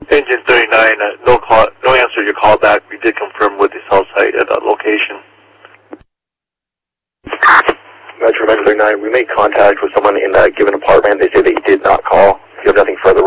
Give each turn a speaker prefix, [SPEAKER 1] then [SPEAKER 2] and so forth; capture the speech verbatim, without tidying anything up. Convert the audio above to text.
[SPEAKER 1] Engine thirty-nine, uh, no call, no answer to your call back. We did confirm with the cell site at that location.
[SPEAKER 2] Metro Engine thirty-nine, we made contact with someone in that given apartment. They say that you did not call. If you have nothing further,